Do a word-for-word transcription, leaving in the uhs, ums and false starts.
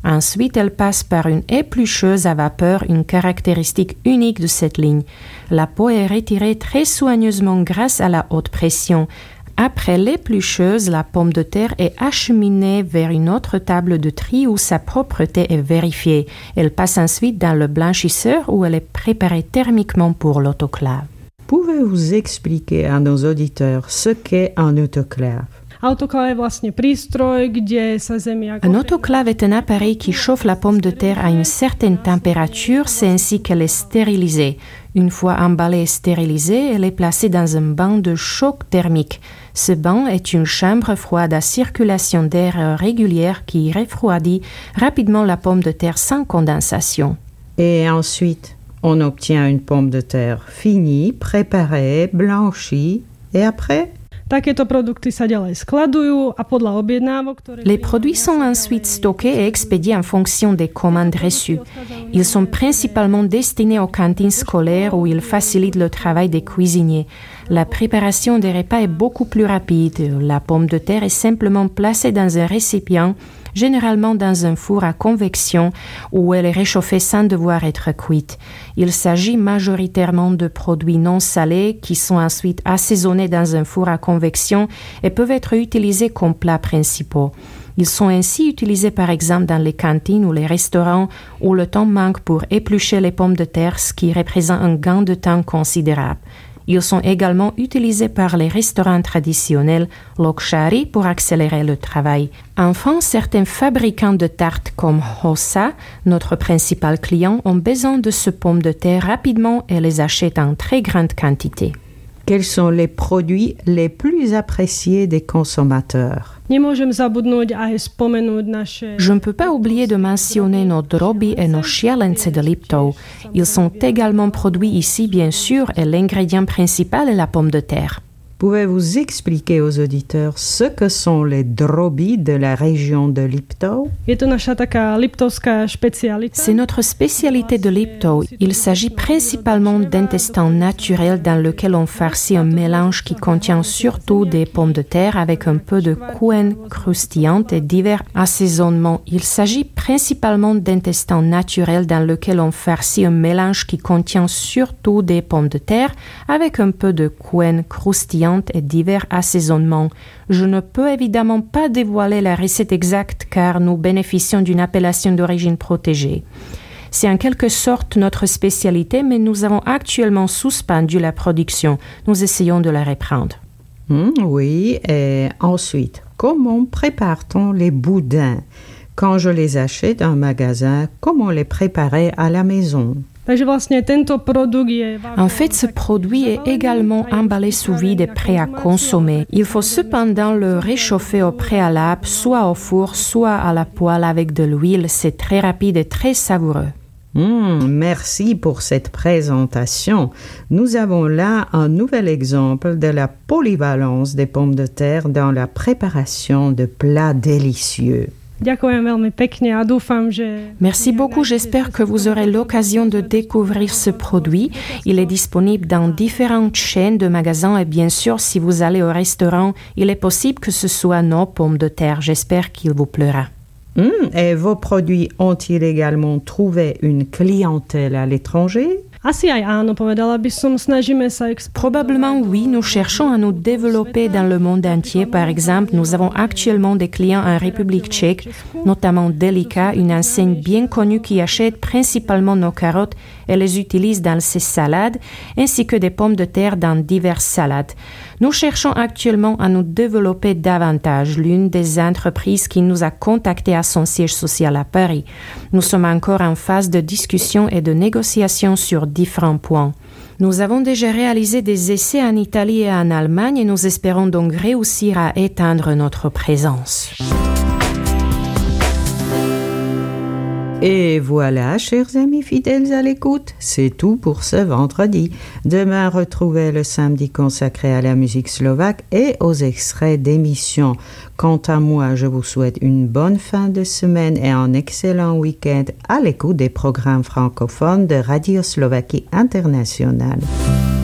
Ensuite, elle passe par une éplucheuse à vapeur, une caractéristique unique de cette ligne. La peau est retirée très soigneusement grâce à la haute pression. Après l'éplucheuse, la pomme de terre est acheminée vers une autre table de tri où sa propreté est vérifiée. Elle passe ensuite dans le blanchisseur où elle est préparée thermiquement pour l'autoclave. Pouvez-vous expliquer à nos auditeurs ce qu'est un autoclave? Un autoclave est un appareil qui chauffe la pomme de terre à une certaine température, c'est ainsi qu'elle est stérilisée. Une fois emballée et stérilisée, elle est placée dans un banc de choc thermique. Ce banc est une chambre froide à circulation d'air régulière qui refroidit rapidement la pomme de terre sans condensation. Et ensuite, on obtient une pomme de terre finie, préparée, blanchie, et après? Les produits sont ensuite stockés et expédiés en fonction des commandes reçues. Ils sont principalement destinés aux cantines scolaires où ils facilitent le travail des cuisiniers. La préparation des repas est beaucoup plus rapide. La pomme de terre est simplement placée dans un récipient, généralement dans un four à convection où elle est réchauffée sans devoir être cuite. Il s'agit majoritairement de produits non salés qui sont ensuite assaisonnés dans un four à convection et peuvent être utilisés comme plats principaux. Ils sont ainsi utilisés par exemple dans les cantines ou les restaurants où le temps manque pour éplucher les pommes de terre, ce qui représente un gain de temps considérable. Ils sont également utilisés par les restaurants traditionnels lokshari pour accélérer le travail. Enfin, certains fabricants de tartes comme Hossa, notre principal client, ont besoin de ce pomme de terre rapidement et les achètent en très grande quantité. Quels sont les produits les plus appréciés des consommateurs? Je ne peux pas oublier de mentionner nos drobi et nos šialence de Liptov. Ils sont également produits ici, bien sûr, et l'ingrédient principal est la pomme de terre. Pouvez-vous expliquer aux auditeurs ce que sont les drobi de la région de Liptov? C'est notre spécialité de Liptov. Il s'agit principalement d'intestin naturel dans lequel on farcit un mélange qui contient surtout des pommes de terre avec un peu de couenne croustillante et divers assaisonnements. Il s'agit principalement d'intestin naturel dans lequel on farcit un mélange qui contient surtout des pommes de terre avec un peu de couenne croustillante et divers assaisonnements. Je ne peux évidemment pas dévoiler la recette exacte car nous bénéficions d'une appellation d'origine protégée. C'est en quelque sorte notre spécialité, mais nous avons actuellement suspendu la production. Nous essayons de la reprendre. Mmh, oui, et ensuite, comment prépare-t-on les boudins? Quand je les achète en magasin, comment les préparer à la maison? En fait, ce produit est également emballé sous vide et prêt à consommer. Il faut cependant le réchauffer au préalable, soit au four, soit à la poêle avec de l'huile. C'est très rapide et très savoureux. Mmh, merci pour cette présentation. Nous avons là un nouvel exemple de la polyvalence des pommes de terre dans la préparation de plats délicieux. Merci beaucoup, j'espère que vous aurez l'occasion de découvrir ce produit. Il est disponible dans différentes chaînes de magasins et bien sûr, si vous allez au restaurant, il est possible que ce soit nos pommes de terre. J'espère qu'il vous plaira. Mmh, et vos produits ont-ils également trouvé une clientèle à l'étranger? Probablement oui, nous cherchons à nous développer dans le monde entier. Par exemple, nous avons actuellement des clients en République tchèque, notamment Delica, une enseigne bien connue qui achète principalement nos carottes et les utilise dans ses salades, ainsi que des pommes de terre dans diverses salades. Nous cherchons actuellement à nous développer davantage. L'une des entreprises qui nous a contactés à son siège social à Paris. Nous sommes encore en phase de discussion et de négociation sur différents points. Nous avons déjà réalisé des essais en Italie et en Allemagne et nous espérons donc réussir à étendre notre présence. Et voilà, chers amis fidèles à l'écoute, c'est tout pour ce vendredi. Demain, retrouvez le samedi consacré à la musique slovaque et aux extraits d'émissions. Quant à moi, je vous souhaite une bonne fin de semaine et un excellent week-end à l'écoute des programmes francophones de Radio Slovaquie Internationale.